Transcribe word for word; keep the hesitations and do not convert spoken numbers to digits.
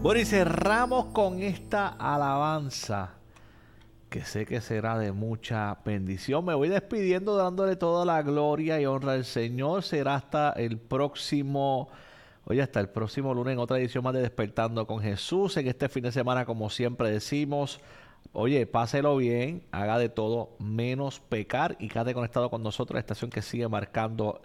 Bueno, y cerramos con esta alabanza que sé que será de mucha bendición. Me voy despidiendo dándole toda la gloria y honra al Señor. Será hasta el próximo, oye, hasta el próximo lunes en otra edición más de Despertando con Jesús. En este fin de semana, como siempre decimos, oye, páselo bien, haga de todo menos pecar y quédate conectado con nosotros, la estación que sigue marcando